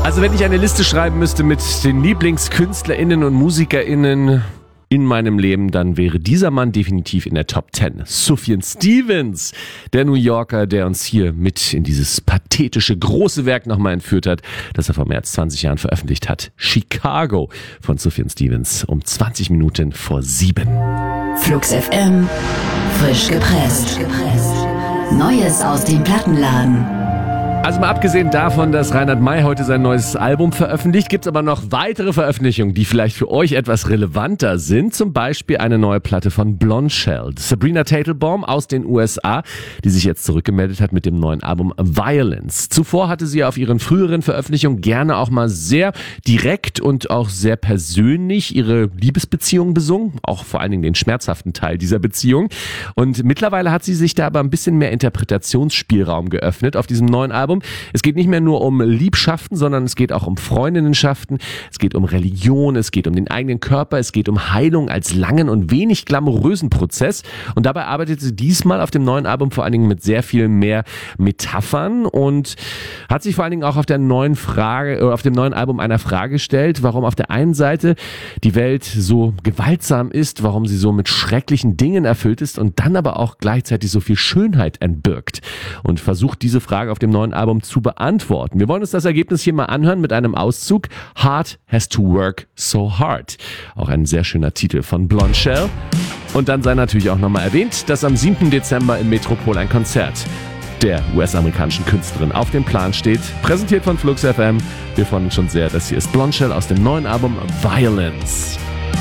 Also wenn ich eine Liste schreiben müsste mit den LieblingskünstlerInnen und MusikerInnen in meinem Leben, dann wäre dieser Mann definitiv in der Top 10. Sufjan Stevens, der New Yorker, der uns hier mit in dieses pathetische, große Werk nochmal entführt hat, das er vor mehr als 20 Jahren veröffentlicht hat. Chicago von Sufjan Stevens um 20 Minuten vor 7. Flux FM, frisch gepresst. Neues aus dem Plattenladen. Also mal abgesehen davon, dass Reinhard May heute sein neues Album veröffentlicht, gibt's aber noch weitere Veröffentlichungen, die vielleicht für euch etwas relevanter sind. Zum Beispiel eine neue Platte von Blondshell. Sabrina Teitelbaum aus den USA, die sich jetzt zurückgemeldet hat mit dem neuen Album Violence. Zuvor hatte sie auf ihren früheren Veröffentlichungen gerne auch mal sehr direkt und auch sehr persönlich ihre Liebesbeziehung besungen, auch vor allen Dingen den schmerzhaften Teil dieser Beziehung. Und mittlerweile hat sie sich da aber ein bisschen mehr Interpretationsspielraum geöffnet auf diesem neuen Album. Es geht nicht mehr nur um Liebschaften, sondern es geht auch um Freundinnenschaften, es geht um Religion, es geht um den eigenen Körper, es geht um Heilung als langen und wenig glamourösen Prozess. Und dabei arbeitet sie diesmal auf dem neuen Album vor allen Dingen mit sehr viel mehr Metaphern und hat sich vor allen Dingen auch auf dem neuen Album einer Frage gestellt, warum auf der einen Seite die Welt so gewaltsam ist, warum sie so mit schrecklichen Dingen erfüllt ist und dann aber auch gleichzeitig so viel Schönheit entbirgt, und versucht diese Frage auf dem neuen Album zu beantworten. Wir wollen uns das Ergebnis hier mal anhören mit einem Auszug. Heart Has to Work So Hard. Auch ein sehr schöner Titel von Blondshell. Und dann sei natürlich auch nochmal erwähnt, dass am 7. Dezember im Metropol ein Konzert der US-amerikanischen Künstlerin auf dem Plan steht. Präsentiert von Flux FM. Wir freuen uns schon sehr. Das hier ist Blondshell aus dem neuen Album Violence.